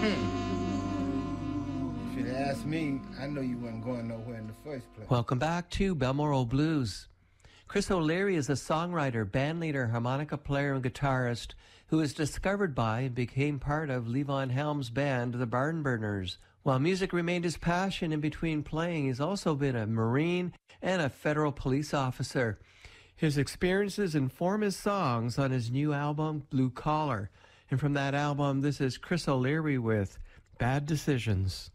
If you'd asked me, I know you weren't going nowhere in the first place. Welcome back to Balmoral Blues. Chris O'Leary is a songwriter, bandleader, harmonica player, and guitarist who was discovered by and became part of Levon Helm's band, the Barnburners. While music remained his passion in between playing, he's also been a Marine and a federal police officer. His experiences inform his songs on his new album, Blue Collar. And from that album, this is Chris O'Leary with Bad Decisions.